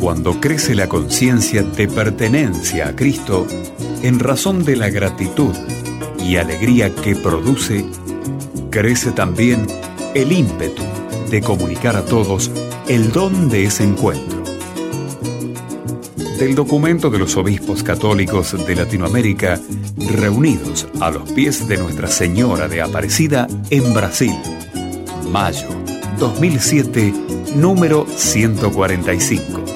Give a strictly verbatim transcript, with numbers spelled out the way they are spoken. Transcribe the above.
cuando crece la conciencia de pertenencia a Cristo, en razón de la gratitud y alegría que produce, crece también el ímpetu de comunicar a todos el don de ese encuentro. Del documento de los obispos católicos de Latinoamérica reunidos a los pies de Nuestra Señora de Aparecida en Brasil, mayo dos mil siete, número ciento cuarenta y cinco.